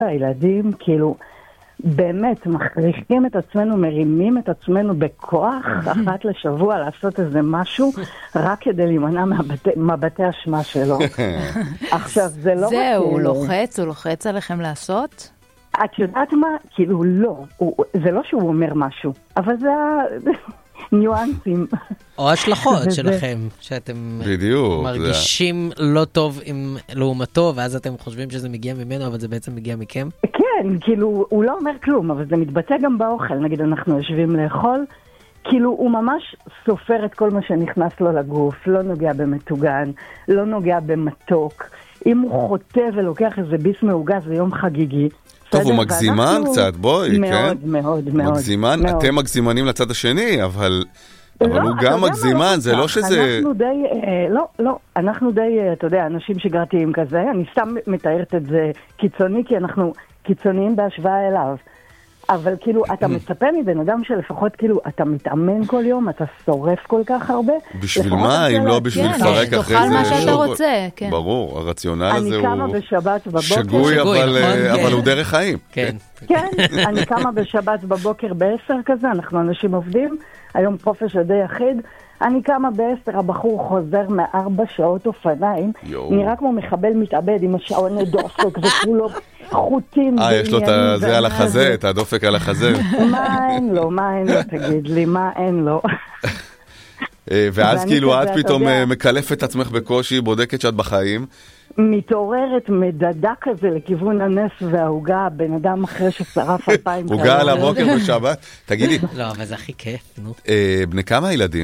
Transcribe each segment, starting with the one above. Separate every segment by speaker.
Speaker 1: הילדים כאילו באמת מכריחים את עצמנו, מרימים את עצמנו בכוח אחת לשבוע לעשות איזה משהו רק כדי להימנע מבתי אשמה שלו. עכשיו זה לא...
Speaker 2: זהו, הוא לוחץ עליכם לעשות?
Speaker 1: את יודעת מה? כאילו לא. זה לא שהוא אומר משהו, אבל זה ניואנסים.
Speaker 3: או השלכות שלכם, שאתם מרגישים לא טוב עם לעומתו, ואז אתם חושבים שזה מגיע ממנו, אבל זה בעצם מגיע מכם?
Speaker 1: כן, כאילו, הוא לא אומר כלום, אבל זה מתבטא גם באוכל. נגיד, אנחנו יושבים לאכול, כאילו, הוא ממש סופר את כל מה שנכנס לו לגוף, לא נוגע במתוגן, לא נוגע במתוק. אם הוא חוטא ולוקח איזה ביס מעוגה, זה יום חגיגי.
Speaker 4: טוב, הוא מגזימן קצת, בואי, כן?
Speaker 1: מאוד, מאוד, מאוד.
Speaker 4: מגזימן, אתם מגזימנים לצד השני, אבל הוא גם מגזימן, זה לא שזה...
Speaker 1: אנחנו די, לא, אנחנו די, אתה יודע, אנשים שגרתיים כזה, אני סתם מתארת את זה קיצוני, כי אנחנו קיצוניים בהשוואה אליו. אבל כאילו, אתה מצפה מבן אדם שלפחות כאילו, אתה מתאמן כל יום, אתה שורף כל כך הרבה.
Speaker 4: בשביל מה? אם לא בשביל לפרק אחרי זה...
Speaker 2: תאכל מה שאתה רוצה, כן.
Speaker 4: ברור, הרציונל הזה הוא...
Speaker 1: אני קמה בשבת בבוקר...
Speaker 4: שגוי, אבל הוא דרך חיים.
Speaker 3: כן.
Speaker 1: כן, אני קמה בשבת בבוקר ב10 כזה, אנחנו אנשים עובדים, היום חופש עדי יחיד, אני קמה ב10, הבחור חוזר מ4 שעות אופניים, נראה כמו מחבל מתאבד עם השעון דופק וכולו חוטים.
Speaker 4: יש לו את זה על החזה, את הדופק על החזה.
Speaker 1: מה אין לו, תגיד לי, מה אין לו.
Speaker 4: ואז כאילו את פתאום מקלפת את עצמך בקושי, בודקת שאת בחיים.
Speaker 1: מתעוררת מדדה כזה לכיוון הנס וההוגה, בן אדם אחרי ששרף 2,000 קלוריות.
Speaker 4: הוגה על הבוקר בשבת. תגידי.
Speaker 3: לא, אבל זה הכי כיף, נו.
Speaker 4: בני כמה הילדים?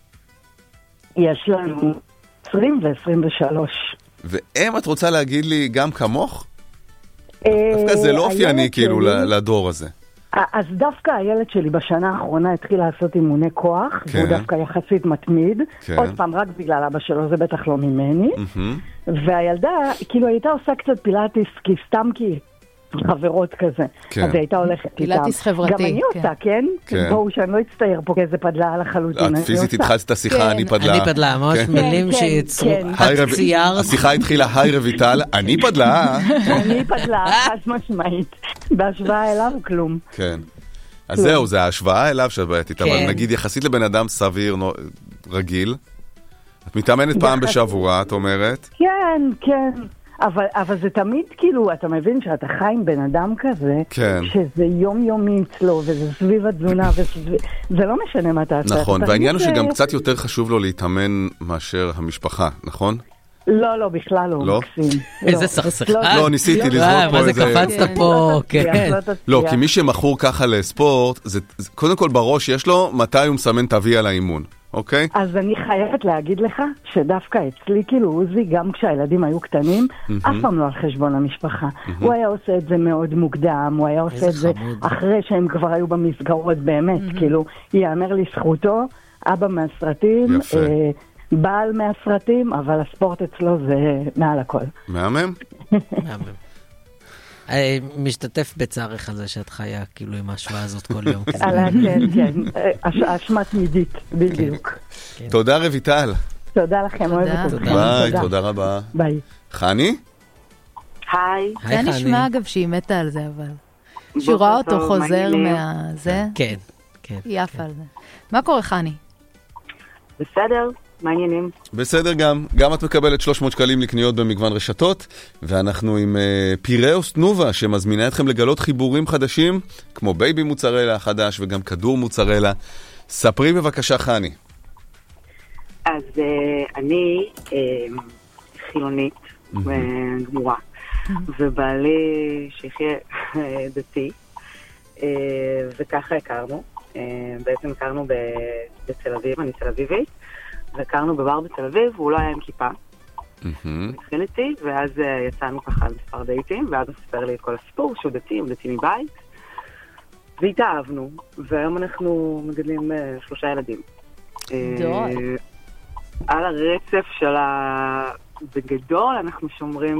Speaker 1: יש לנו 20 ו-23.
Speaker 4: והם, את רוצה להגיד לי, גם כמוך? דווקא זה לא אופייני כאילו לדור הזה.
Speaker 1: אז דווקא הילד שלי בשנה האחרונה התחיל לעשות אימוני כוח, והוא דווקא יחסית מתמיד. עוד פעם, רק בגלל אבא שלו, זה בטח לא ממני. והילדה, כאילו הייתה עושה קצת פילאטיס, כי חברות כזה. אז היא הייתה הולכת איתם.
Speaker 2: פילאטיס חברתי.
Speaker 1: גם אני עושה, כן? בואו שאני לא אצטייר פה כאיזה פדלה על החלוטין.
Speaker 4: את פיזית התחלת את השיחה, אני פדלה.
Speaker 3: אני פדלה, ממש מילים שיצרו. השיחה
Speaker 4: התחילה, היי רויטל, אני פדלה.
Speaker 1: אני פדלה, חד משמעית. בהשוואה אליו כלום.
Speaker 4: כן. אז זהו, זה ההשוואה אליו שאת בעייתית, אבל נגיד יחסית לבן אדם סביר, רגיל, את מתאמנת פעם בשבוע, את אומרת?
Speaker 1: כן, כן. אבל זה תמיד כאילו, אתה מבין שאתה חי עם בן אדם כזה, שזה יומיומי אצלו, וזה סביב התזונה, זה לא משנה מה אתה עושה.
Speaker 4: נכון, והעניין הוא שגם קצת יותר חשוב לו להתאמן מאשר המשפחה, נכון?
Speaker 1: לא, בכלל לא מקסים.
Speaker 3: איזה סכסך.
Speaker 4: לא, ניסיתי לזרוק פה
Speaker 3: איזה... מה זה קפצת פה, כן.
Speaker 4: לא, כי מי שמכור ככה לספורט, קודם כל בראש יש לו מתי הוא מסמן תביא על האימון. אוקיי?
Speaker 1: אז אני חייבת להגיד לך שדווקא אצלי, כאילו עוזי, גם כשהילדים היו קטנים, אף פעם לא על חשבון המשפחה. הוא היה עושה את זה מאוד מוקדם, הוא היה עושה את זה אחרי שהם כבר היו במסגרות באמת, כאילו, יאמר לזכותו, אבא מהסרטים, בעל מהסרטים, אבל הספורט אצלו זה מעל הכל.
Speaker 4: מהמם?
Speaker 3: מהמם. משתתף בצערך הזה שאת חיה כאילו עם ההשוואה הזאת כל יום.
Speaker 1: כן, אשמה תמידית, בדיוק.
Speaker 4: תודה רויטל.
Speaker 1: תודה לכם, אוהבת אתכם.
Speaker 4: ביי, תודה רבה.
Speaker 1: ביי.
Speaker 4: חני?
Speaker 1: היי.
Speaker 2: זה נשמע אגב שהיא מתה על זה, אבל שהיא רואה אותו חוזר מהזה.
Speaker 3: כן.
Speaker 2: היא יפה על זה. מה קורה חני?
Speaker 1: בסדר. מעניינים.
Speaker 4: בסדר גם את מקבלת 300 שקלים לקניות במגוון רשתות, ואנחנו עם פיראוס תנובה שמזמינה אתכם לגלות חיבורים חדשים, כמו בייבי מוצרלה חדש וגם כדור מוצרלה. ספרי בבקשה חני.
Speaker 1: אז אני חילונית גמורה, ובעלי שיחיה דתי, וככה הכרנו. בעצם הכרנו בתל אביב, אני תל אביבית, והכרנו בבר בתל אביב, והוא לא היה עם כיפה. התחיל איתי, ואז יצאנו ככה על מספר דייטים, ואז הוא סיפר לי את כל הסיפור, שהוא דתי, הוא דתי מבית, והתאהבנו, והיום אנחנו מגדלים 3 ילדים. על הרצף של בגדול, אנחנו שומרים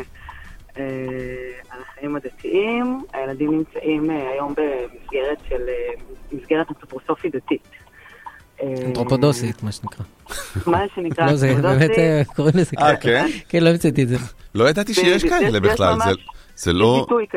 Speaker 1: על החיים הדתיים, הילדים נמצאים היום במסגרת אנתרופוסופית דתית.
Speaker 3: אנתרופודוסית, מה שנקרא.
Speaker 1: מה שנקרא
Speaker 3: לא, זה באמת קוראים לזה ככה.
Speaker 4: כן?
Speaker 3: כן, לא המצאתי את זה.
Speaker 4: לא ידעתי שיש כאלה בכלל. זה לא...